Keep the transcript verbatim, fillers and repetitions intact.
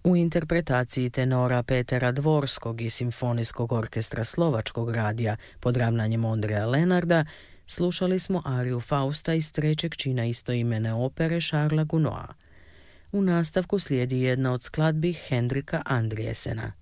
U interpretaciji tenora Petera Dvorskog i Simfonijskog orkestra Slovačkog radija pod ravnanjem Ondreja Lenarda slušali smo ariju Fausta iz trećeg čina istoimene opere Charlesa Gounoda. U nastavku slijedi jedna od skladbi Hendrika Andriesena.